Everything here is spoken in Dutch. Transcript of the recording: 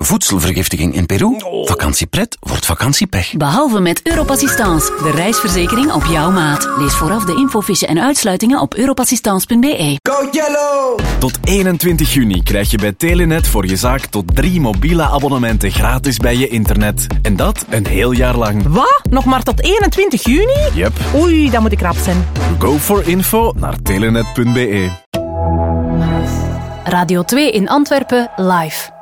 voedselvergiftiging in Peru? Vakantiepret wordt vakantiepech. Behalve met Europassistance, de reisverzekering op jouw maat. Lees vooraf de infofiche en uitsluitingen op europassistance.be. Go Yellow! Tot 21 juni krijg je bij Telenet voor je zaak tot 3 mobiele abonnementen gratis bij je internet. En dat een heel jaar lang. Wat? Nog maar tot 21 juni? Yep. Oei, dat moet ik rap zijn. Go for info naar telenet.be. Radio 2 in Antwerpen live.